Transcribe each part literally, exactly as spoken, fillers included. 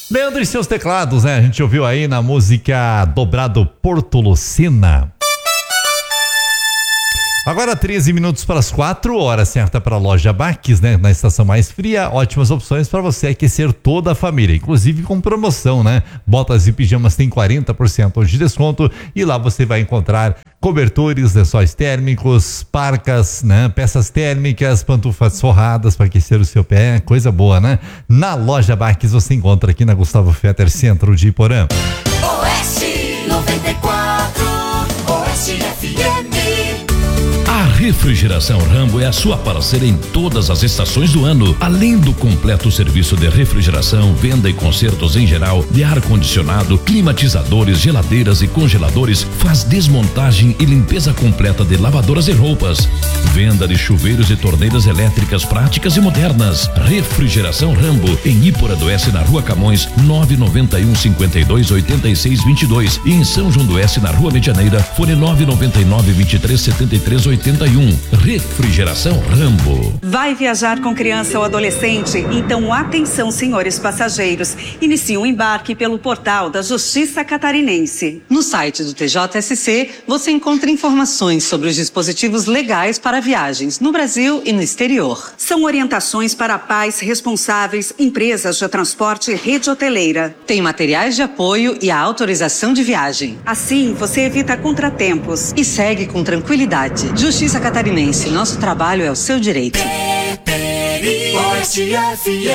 Leandro e seus teclados, né? A gente ouviu aí na música Dobrado Porto Lucena. Agora treze minutos para as quatro, hora certa para a loja Baques, né? Na estação mais fria, ótimas opções para você aquecer toda a família, inclusive com promoção, né? Botas e pijamas tem quarenta por cento de desconto e lá você vai encontrar cobertores, lençóis térmicos, parcas, né? Peças térmicas, pantufas forradas para aquecer o seu pé, coisa boa, né? Na loja Baques você encontra aqui na Gustavo Fetter, centro de Iporã. Oeste noventa e quatro, Oeste F M. A Refrigeração Rambo é a sua parceira em todas as estações do ano. Além do completo serviço de refrigeração, venda e consertos em geral, de ar-condicionado, climatizadores, geladeiras e congeladores, faz desmontagem e limpeza completa de lavadoras e roupas. Venda de chuveiros e torneiras elétricas práticas e modernas. Refrigeração Rambo, em Iporã do Oeste, na Rua Camões, nove nove um, cinquenta e dois, oitenta e seis, vinte e dois, e em São João do Oeste, na Rua Medianeira, fone nove nove nove, vinte e três, setenta e três, oitenta e um. Refrigeração Rambo. Vai viajar com criança ou adolescente? Então atenção, senhores passageiros. Inicie o embarque pelo portal da Justiça Catarinense. No site do T J S C, você encontra informações sobre os dispositivos legais para viagens no Brasil e no exterior. São orientações para pais responsáveis, empresas de transporte e rede hoteleira. Tem materiais de apoio e a autorização de viagem. Assim, você evita contratempos. E segue com tranquilidade. Justiça Catarinense, nosso trabalho é o seu direito. Oeste F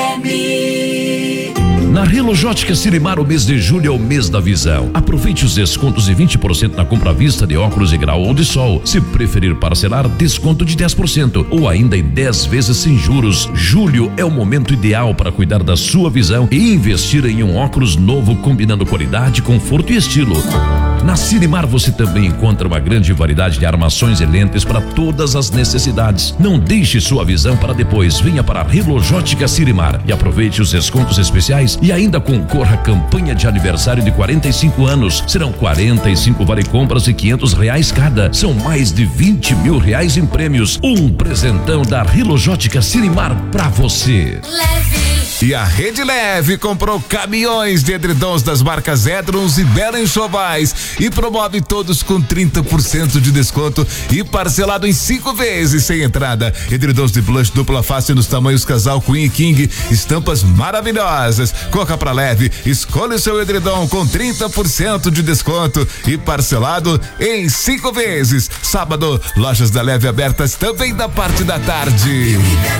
M. Na Relojótica Sirimar, o mês de julho é o mês da visão. Aproveite os descontos de vinte por cento na compra à vista de óculos de grau ou de sol. Se preferir parcelar, desconto de dez por cento ou ainda em dez vezes sem juros. Julho é o momento ideal para cuidar da sua visão e investir em um óculos novo combinando qualidade, conforto e estilo. Na Sirimar você também encontra uma grande variedade de armações e lentes para todas as necessidades. Não deixe sua visão para depois. Venha para a Relojótica Sirimar e aproveite os descontos especiais e ainda concorra à campanha de aniversário de quarenta e cinco anos. Serão quarenta e cinco vale compras de quinhentos reais cada. São mais de vinte mil reais em prêmios. Um presentão da Relojótica Sirimar para você. Leve. E a Rede Leve comprou caminhões de edredons das marcas Edrons e Bela Enxovais e promove todos com trinta por cento de desconto e parcelado em cinco vezes sem entrada. Edredons de blush dupla face nos tamanhos casal Queen e King, estampas maravilhosas. Corra pra Leve, escolha o seu edredom com trinta por cento de desconto e parcelado em cinco vezes. Sábado, lojas da Leve abertas também da parte da tarde.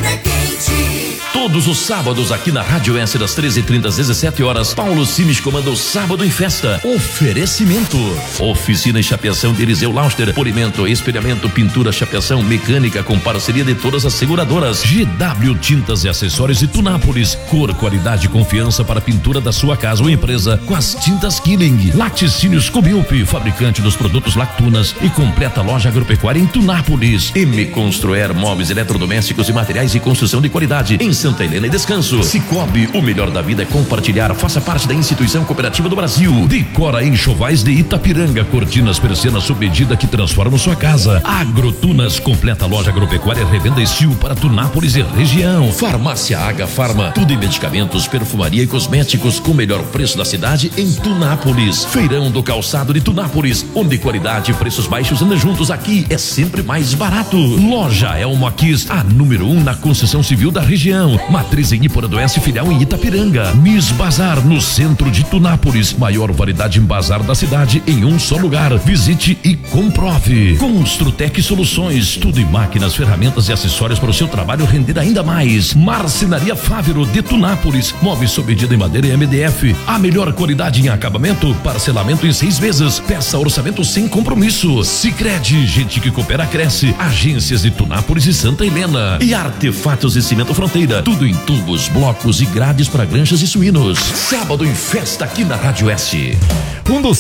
Todos os sábados aqui na Rádio S, das treze e trinta às dezessete horas, Paulo Simes comanda o Sábado em Festa. Oferecimento: oficina e chapeação de Eliseu Lauster, polimento, espelhamento, pintura, chapeação, mecânica com parceria de todas as seguradoras. G W Tintas e Acessórios de Tunápolis, cor, qualidade e confiança para a pintura da sua casa ou empresa com as tintas Killing. Laticínios Cobilp, fabricante dos produtos Lactunas e completa loja agropecuária em Tunápolis. M Construer, móveis eletrodomésticos e materiais de construção de qualidade em Santa Helena e Descanso. Cicobi, o melhor da vida é compartilhar. Faça parte da instituição cooperativa do Brasil. Decora Enxovais de Itapiranga, cortinas persianas sob medida que transformam sua casa. Agrotunas, completa loja agropecuária, revenda Estil para Tunápolis e região. Farmácia Aga Farma, tudo em medicamentos, perfumaria e cosméticos com o melhor preço da cidade em Tunápolis. Feirão do Calçado de Tunápolis, onde qualidade e preços baixos andam juntos. Aqui é sempre mais barato. Loja Elmo Aquis, a número um na construção civil da região. Matriz em Iporã do Oeste, filial em Itapiranga. Miss Bazar, no centro de Tunápolis. Maior variedade em bazar da cidade em um só lugar. Visite e comprove. Construtec Soluções, tudo em máquinas, ferramentas e acessórios para o seu trabalho render ainda mais. Marcenaria Fávero de Tunápolis, móveis sob medida em madeira e M D F. A melhor qualidade em acabamento, parcelamento em seis vezes. Peça orçamento sem compromisso. Sicredi, gente que coopera cresce. Agências de Tunápolis e Santa Helena. E Artefatos e Cimento Fronteira, tudo em tubos, blocos e grades para granjas e suínos. Sábado em Festa aqui na Rádio S. Um dos símbolos do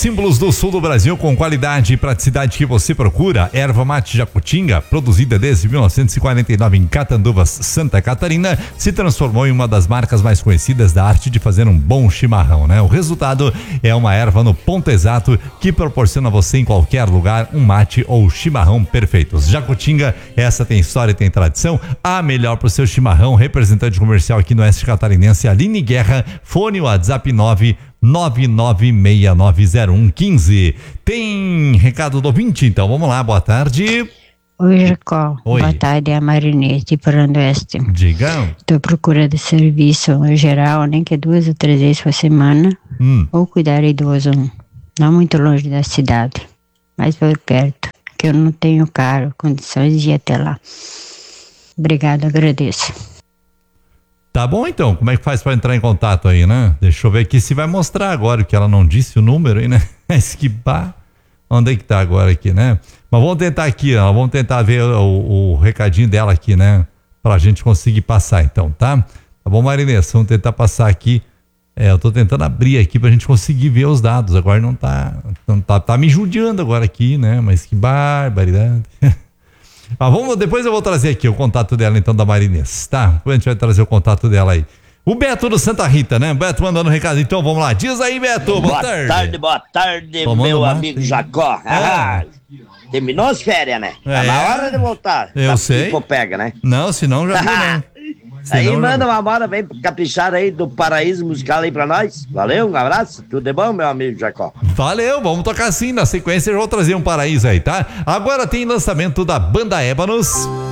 do sul do Brasil com qualidade e praticidade que você procura. Erva mate Jacutinga, produzida desde mil novecentos e quarenta e nove em Catanduvas, Santa Catarina, se transformou em uma das marcas mais conhecidas da arte de fazer um bom chimarrão, né? O resultado é uma erva no ponto exato que proporciona a você em qualquer lugar um mate ou chimarrão perfeitos. Jacutinga, essa tem história e tem tradição. A melhor pro seu chimarrão. Representante comercial aqui no Oeste Catarinense, Aline Guerra. Fone WhatsApp nove nove nove seis nove zero um um cinco. Tem recado do ouvinte, então vamos lá, boa tarde. Oi, Jacó. Oi. Boa tarde, é a Marinês de Porando Oeste. Diga. Estou procurando serviço geral, nem que duas ou três vezes por semana, Hum. ou cuidar idoso, não muito longe da cidade, mas por perto, que eu não tenho carro, condições de ir até lá. Obrigado, agradeço. Tá bom então, como é que faz pra entrar em contato aí, né? Deixa eu ver aqui se vai mostrar agora, que ela não disse o número aí, né? Mas que pá, onde é que tá agora aqui, né? Mas vamos tentar aqui, ó, vamos tentar ver o, o recadinho dela aqui, né? Pra gente conseguir passar então, tá? Tá bom, Marinês, vamos tentar passar aqui. É, eu tô tentando abrir aqui pra gente conseguir ver os dados, agora não tá, não tá, tá me judiando agora aqui, né? Mas que barbaridade. Ah, vamos, depois eu vou trazer aqui o contato dela, então, da Marinês, tá? Depois a gente vai trazer o contato dela aí. O Beto do Santa Rita, né? Beto mandando um recado, então vamos lá. Diz aí, Beto, boa, boa tarde. tarde. Boa tarde, Tomando meu mate. amigo Jacó. Ah. Ah, terminou as férias, né? É. Tá na hora de voltar. Eu Tá sei. tipo pega, né? Não, senão já viu, né? Aí Senão manda já... uma moda bem caprichada aí do paraíso musical aí pra nós. Valeu, um abraço. Tudo de bom, meu amigo Jacó? Valeu, vamos tocar assim. Na sequência eu vou trazer um paraíso aí, tá? Agora tem lançamento da Banda Ébanos.